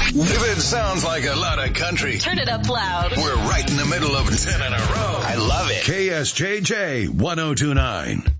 If it sounds like a lot of country, turn it up loud. We're right in the middle of 10 in a row. I love it. KSJJ 1029.